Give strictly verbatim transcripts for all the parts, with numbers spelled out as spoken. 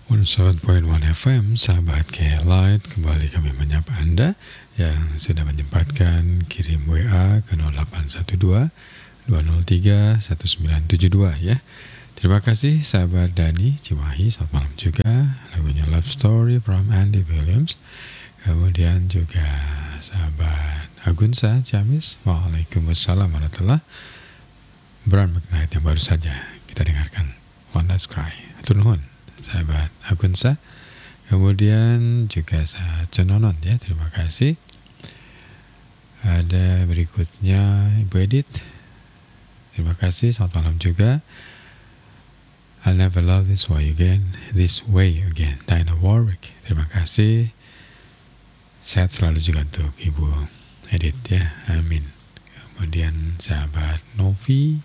seratus koma satu F M, sahabat K-Light, kembali kami menyapa Anda yang sudah menyempatkan kirim W A ke nol delapan satu dua dua nol tiga satu sembilan tujuh dua ya. Terima kasih sahabat Dani Cimahi, selamat malam juga. Lagunya Love Story from Andy Williams. Kemudian juga sahabat Agunsa Ciamis, Waalaikumsalam warahmatullahi wabarakatuh. Brown McKnight yang baru saja kita dengarkan, One Last Cry. Atur nuhun sahabat Agunsa. Kemudian juga sahabat Cenonon ya, terima kasih. Ada berikutnya Ibu Edith, terima kasih, selamat malam juga. I'll never love this way again, this way again, Dinah Warwick, terima kasih. Sehat selalu juga untuk Ibu Edith ya, amin. Kemudian sahabat Novi,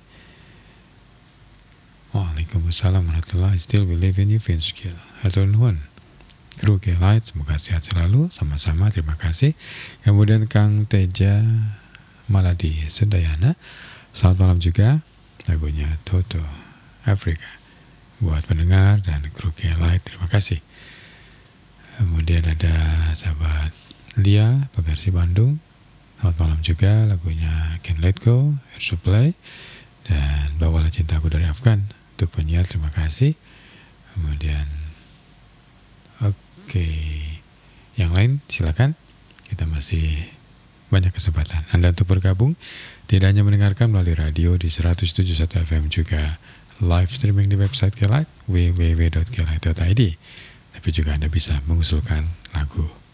Waalaikumsalam warahmatullahi wabarakatuh. I still believe in you, Vince Gill. Hatur nuhun. Kru K-Light, semoga sehat selalu. Sama-sama, terima kasih. Kemudian Kang Teja Maladi Sudayana, selamat malam juga. Lagunya Toto Afrika buat pendengar dan kru K-Light, terima kasih. Kemudian ada sahabat Lia Pagarsi Bandung, selamat malam juga. Lagunya Can't Let Go, Air Supply, dan Bawalah Cintaku dari Afgan untuk penyiar, terima kasih. Kemudian oke okay. Yang lain silakan, kita masih banyak kesempatan Anda untuk bergabung, tidak hanya mendengarkan melalui radio di seratus tujuh puluh satu F M, juga live streaming di website K-Light w w w dot k light dot i d, tapi juga Anda bisa mengusulkan lagu